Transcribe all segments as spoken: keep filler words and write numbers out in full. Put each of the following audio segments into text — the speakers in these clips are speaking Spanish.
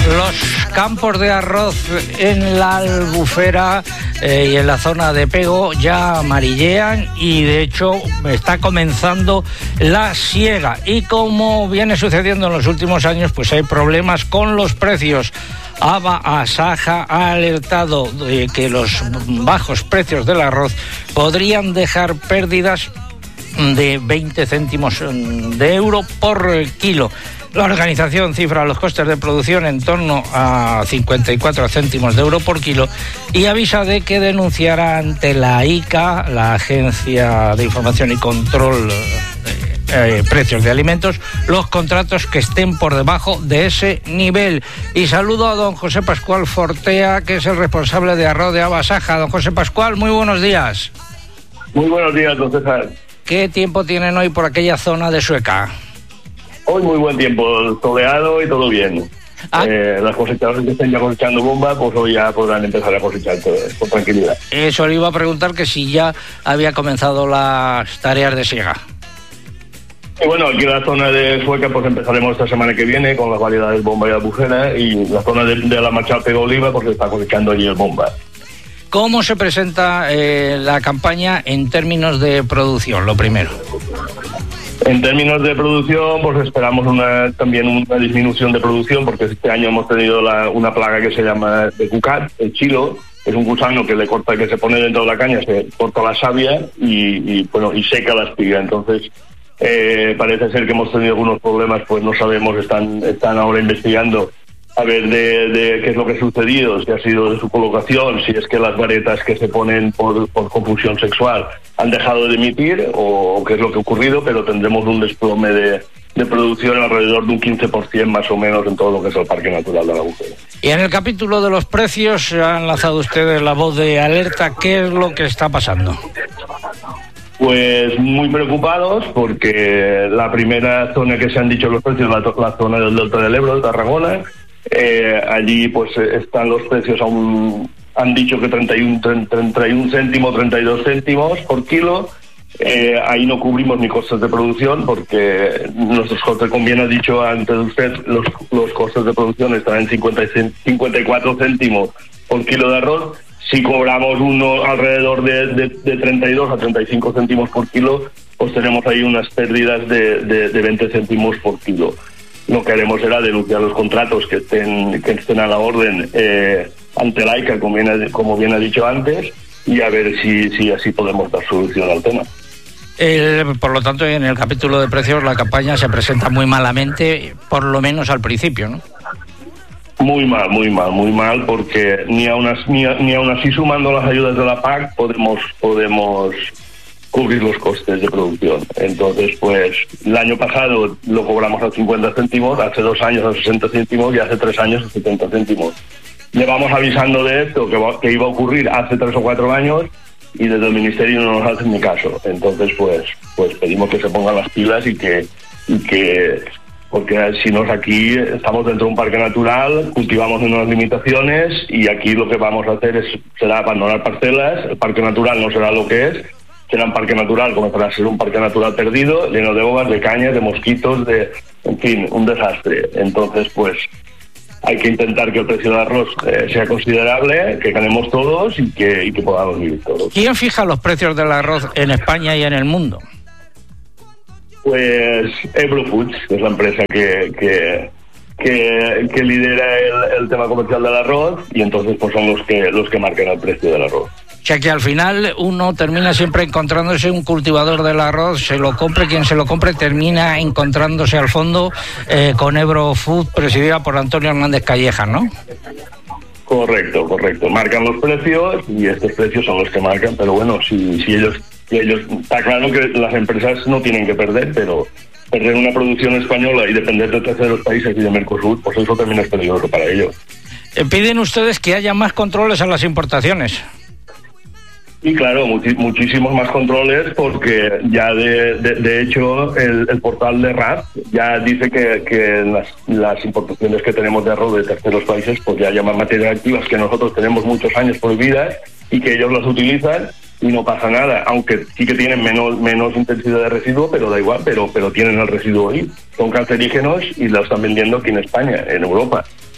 Los campos de arroz en la Albufera eh, y en la zona de Pego ya amarillean y de hecho está comenzando la siega. Y como viene sucediendo en los últimos años, pues hay problemas con los precios. Aba Asaja ha alertado de que los bajos precios del arroz podrían dejar pérdidas de veinte céntimos de euro por kilo. La organización cifra los costes de producción en torno a cincuenta y cuatro céntimos de euro por kilo y avisa de que denunciará ante la I C A, la Agencia de Información y Control de eh, Precios de Alimentos, los contratos que estén por debajo de ese nivel. Y saludo a don José Pascual Fortea, que es el responsable de arroz de Aba Asaja. Don José Pascual, muy buenos días. Muy buenos días, don César. ¿Qué tiempo tienen hoy por aquella zona de Sueca? Hoy muy buen tiempo, soleado y todo bien. Ah. Eh, las cosechadores que estén ya cosechando bomba, pues hoy ya podrán empezar a cosechar todo, con tranquilidad. Eso le iba a preguntar, que si ya había comenzado las tareas de siega. Y bueno, aquí en la zona de Sueca pues empezaremos esta semana que viene con las variedades bomba y albufera, y la zona de, de la Machal Pego Oliva pues está cosechando allí el bomba. ¿Cómo se presenta eh, la campaña en términos de producción, lo primero? En términos de producción, pues esperamos una, también una disminución de producción, porque este año hemos tenido la, una plaga que se llama de cucat, el chilo. Es un gusano que le corta, que se pone dentro de la caña, se corta la savia y, y bueno y seca la espiga. Entonces eh, parece ser que hemos tenido algunos problemas, pues no sabemos, están están ahora investigando a ver de, de qué es lo que ha sucedido, si ha sido de su colocación, si es que las varetas que se ponen por, por confusión sexual han dejado de emitir o, o qué es lo que ha ocurrido, pero tendremos un desplome de, de producción alrededor de un quince por ciento más o menos en todo lo que es el Parque Natural de la Albufera. Y en el capítulo de los precios han lanzado ustedes la voz de alerta. ¿Qué es lo que está pasando? Pues muy preocupados, porque la primera zona que se han dicho los precios es la, la zona del Delta del Ebro, de Tarragona. Eh, allí pues están los precios a un, han dicho que treinta y un, treinta y un céntimos, treinta y dos céntimos por kilo. Eh, ahí no cubrimos ni costes de producción, porque nuestros costes, como bien ha dicho antes usted, los, los costes de producción están en cincuenta y cuatro céntimos por kilo de arroz. Si cobramos uno alrededor de, de, de treinta y dos a treinta y cinco céntimos por kilo, pues tenemos ahí unas pérdidas de, de, de veinte céntimos por kilo. Lo que haremos será denunciar los contratos que estén que estén a la orden eh, ante la I C A, como bien, como bien ha dicho antes, y a ver si, si así podemos dar solución al tema. El, por lo tanto, en el capítulo de precios la campaña se presenta muy malamente, por lo menos al principio, ¿no? Muy mal, muy mal, muy mal, porque ni aún así, ni, ni aún así sumando las ayudas de la P A C podemos podemos cubrir los costes de producción. Entonces, pues, el año pasado lo cobramos a cincuenta céntimos, hace dos años a sesenta céntimos y hace tres años a setenta céntimos. Llevamos avisando de esto, que, va, que iba a ocurrir hace tres o cuatro años, y desde el Ministerio no nos hacen ni caso. Entonces, pues, pues pedimos que se pongan las pilas y que, y que porque si no, aquí estamos dentro de un parque natural, cultivamos en unas limitaciones, y aquí lo que vamos a hacer es será abandonar parcelas. El parque natural no será lo que es, será un parque natural, comenzará a ser un parque natural perdido, lleno de bogas, de cañas, de mosquitos, de, en fin, un desastre. Entonces, pues, hay que intentar que el precio del arroz eh, sea considerable, que ganemos todos y que, y que podamos vivir todos. ¿Quién fija los precios del arroz en España y en el mundo? Pues Ebro Foods, que es la empresa que, que, que, que lidera el, el tema comercial del arroz, y entonces pues son los que, los que marcan el precio del arroz. O sea que al final uno termina siempre encontrándose un cultivador del arroz, se lo compre quien se lo compre, termina encontrándose al fondo eh, con Ebro Food, presidida por Antonio Hernández Calleja, ¿no? Correcto, correcto. Marcan los precios y estos precios son los que marcan, pero bueno, si, si ellos, si ellos, está claro que las empresas no tienen que perder, pero perder una producción española y depender de terceros países y de Mercosur, pues eso también es peligroso para ellos. Eh, ¿Piden ustedes que haya más controles a las importaciones? Y claro, much- muchísimos más controles, porque ya de, de, de hecho el, el portal de R A P ya dice que, que las, las importaciones que tenemos de arroz de terceros países pues ya llaman materias activas que nosotros tenemos muchos años prohibidas y que ellos las utilizan y no pasa nada, aunque sí que tienen menos menos intensidad de residuo, pero da igual, pero pero tienen el residuo ahí. Son cancerígenos y lo están vendiendo aquí en España, en Europa.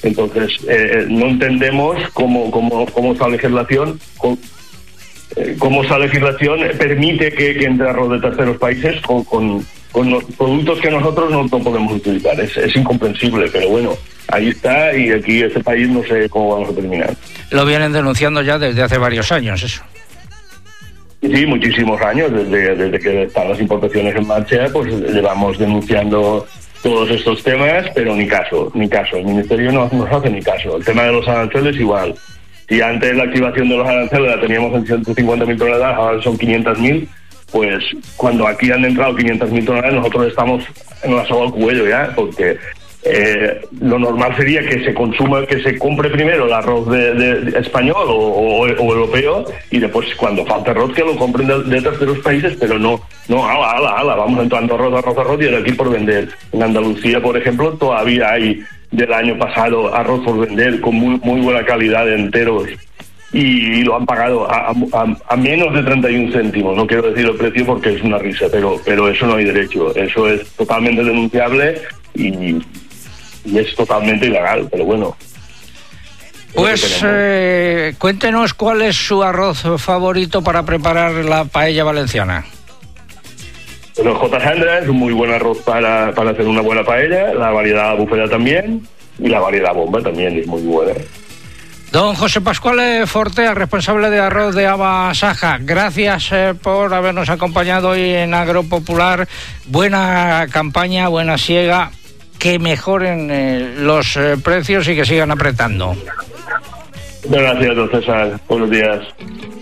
Entonces, eh, no entendemos cómo, cómo, cómo esta legislación... Cómo, cómo esta legislación permite que, que entre arroz de terceros países con, con, con los productos que nosotros no, no podemos utilizar. Es, es incomprensible, pero bueno, ahí está, y aquí este país no sé cómo vamos a terminar. Lo vienen denunciando ya desde hace varios años, eso. Sí, muchísimos años, desde, desde que están las importaciones en marcha, pues llevamos denunciando todos estos temas, pero ni caso, ni caso. El Ministerio no nos hace ni caso. El tema de los aranceles igual. Si antes la activación de los aranceles la teníamos en ciento cincuenta mil toneladas, ahora son quinientas mil, pues cuando aquí han entrado quinientas mil toneladas, nosotros estamos en la soga al cuello ya, porque eh, lo normal sería que se consuma, que se compre primero el arroz de, de, de español o, o, o europeo, y después cuando falta arroz que lo compren de, de terceros países, pero no, no, ala, ala, ala, vamos entrando arroz, arroz, arroz, y de aquí por vender. En Andalucía, por ejemplo, todavía hay del año pasado arroz por vender con muy, muy buena calidad de enteros, y lo han pagado a, a, a menos de treinta y un céntimos. No quiero decir el precio porque es una risa, pero pero eso no hay derecho. Eso es totalmente denunciable y, y es totalmente ilegal, pero bueno. Pues eh, cuéntenos cuál es su arroz favorito para preparar la paella valenciana. El J. Sandra es un muy buen arroz para, para hacer una buena paella, la variedad Albufera también, y la variedad Bomba también es muy buena. Don José Pascual Fortea, responsable de arroz de Aba Saja, gracias eh, por habernos acompañado hoy en Agropopular. Buena campaña, buena siega, que mejoren eh, los eh, precios y que sigan apretando. Gracias, don César. Buenos días.